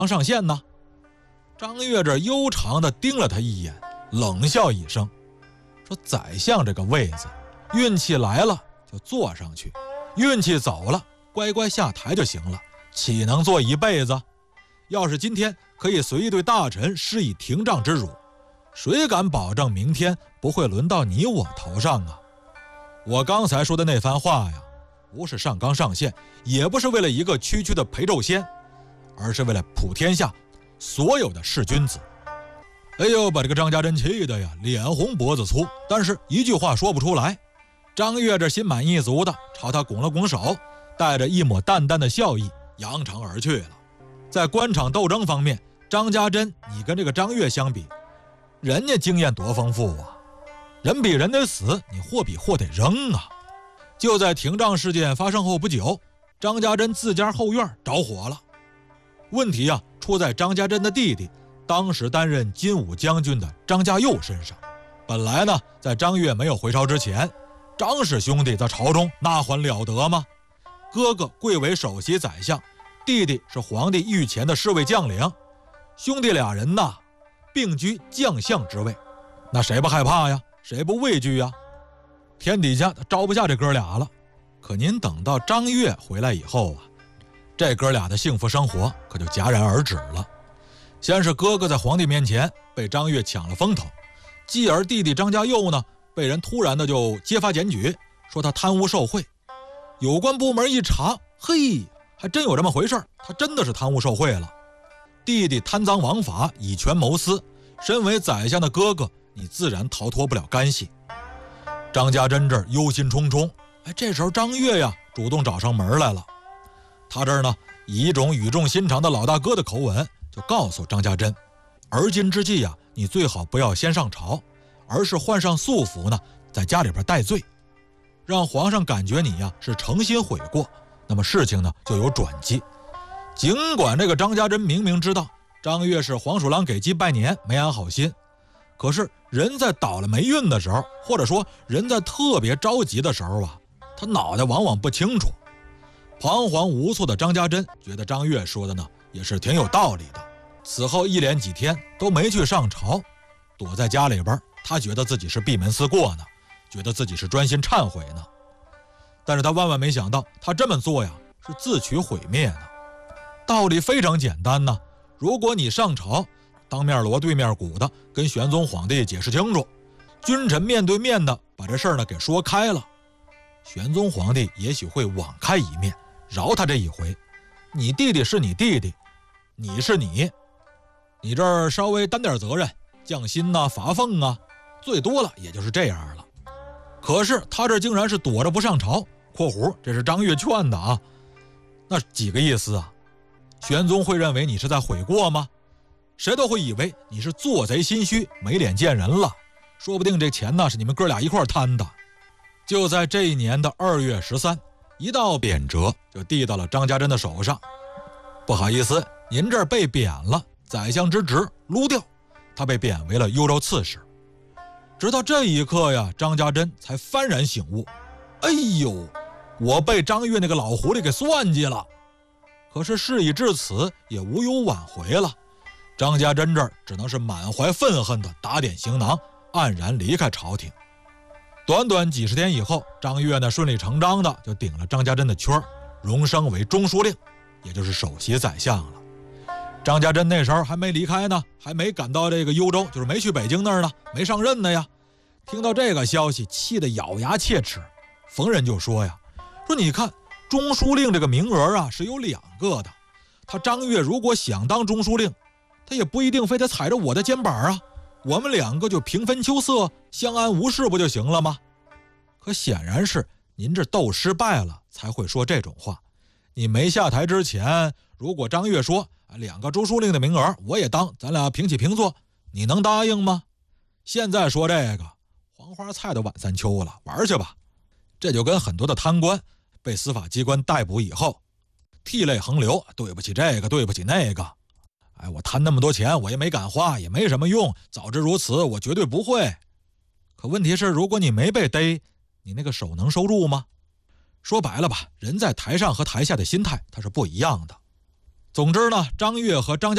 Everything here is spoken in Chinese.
上线呢？张悦这悠长地盯了他一眼，冷笑一声，说宰相这个位子，运气来了就坐上去，运气走了乖乖下台就行了，岂能坐一辈子？要是今天可以随意对大臣施以廷杖之辱，谁敢保证明天不会轮到你我头上啊？我刚才说的那番话呀，不是上纲上线，也不是为了一个区区的裴胄仙，而是为了普天下所有的士君子。哎呦，把这个张家珍气的呀，脸红脖子粗，但是一句话说不出来。张悦这心满意足的朝他拱了拱手，带着一抹淡淡的笑意扬长而去了。在官场斗争方面，张家珍你跟这个张悦相比，人家经验多丰富啊！人比人得死，你货比货得扔啊！就在廷杖事件发生后不久，张家珍自家后院着火了。问题啊，出在张家珍的弟弟，当时担任金武将军的张家佑身上。本来呢，在张悦没有回朝之前，张氏兄弟在朝中那还了得吗？哥哥贵为首席宰相，弟弟是皇帝御前的侍卫将领，兄弟俩人呐，并居将相之位，那谁不害怕呀？谁不畏惧呀？天底下招不下这哥俩了。可您等到张悦回来以后啊，这哥俩的幸福生活可就戛然而止了。先是哥哥在皇帝面前被张悦抢了风头，继而弟弟张家佑呢，被人突然的就揭发检举，说他贪污受贿。有关部门一查，嘿，还真有这么回事，他真的是贪污受贿了。弟弟贪赃枉法，以权谋私，身为宰相的哥哥，你自然逃脱不了干系。张家珍这儿忧心忡忡，这时候张悦呀主动找上门来了。他这儿呢，以一种语重心长的老大哥的口吻，就告诉张家珍，而今之计呀，你最好不要先上朝，而是换上素服呢，在家里边戴罪，让皇上感觉你呀是诚心悔过，那么事情呢就有转机。尽管这个张家珍明明知道张悦是黄鼠狼给鸡拜年，没安好心，可是人在倒了霉运的时候，或者说人在特别着急的时候啊，他脑袋往往不清楚。彷徨无措的张家珍觉得张悦说的呢也是挺有道理的，此后一连几天都没去上朝，躲在家里边，他觉得自己是闭门思过呢，觉得自己是专心忏悔呢。但是他万万没想到，他这么做呀是自取毁灭呢。道理非常简单呢，如果你上朝，当面锣对面鼓的跟玄宗皇帝解释清楚，君臣面对面的把这事儿呢给说开了，玄宗皇帝也许会网开一面，饶他这一回。你弟弟是你弟弟，你是你，你这儿稍微担点责任，降薪啊罚俸啊，最多了也就是这样了。可是他这竟然是躲着不上朝（括弧这是张悦劝的啊），那几个意思啊？玄宗会认为你是在悔过吗？谁都会以为你是做贼心虚，没脸见人了，说不定这钱呢是你们哥俩一块贪的。就在这一年的2月13，一道贬谪就递到了张家珍的手上。不好意思，您这儿被贬了，宰相之职撸掉，他被贬为了幽州刺史。直到这一刻呀，张家珍才幡然醒悟，哎呦，我被张悦那个老狐狸给算计了。可是事已至此，也无有挽回了。张家珍这儿只能是满怀愤恨的打点行囊，黯然离开朝廷。短短几十天以后，张悦呢顺理成章的就顶了张家珍的圈，荣升为中书令，也就是首席宰相了。张家珍那时候还没离开呢，还没赶到这个幽州，就是没去北京那儿呢，没上任呢呀。听到这个消息，气得咬牙切齿，逢人就说呀，说你看中书令这个名额啊是有2个的，他张悦如果想当中书令，他也不一定非得踩着我的肩膀啊，我们2个就平分秋色，相安无事不就行了吗？可显然是您这斗失败了才会说这种话。你没下台之前，如果张悦说2个中书令的名额我也当，咱俩平起平坐，你能答应吗？现在说这个黄花菜的晚三秋了，玩去吧。这就跟很多的贪官被司法机关逮捕以后涕泪横流，对不起这个对不起那个，我贪那么多钱我也没敢花，也没什么用，早知如此我绝对不会。可问题是，如果你没被逮，你那个手能收住吗？说白了吧，人在台上和台下的心态它是不一样的。总之呢，张悦和张家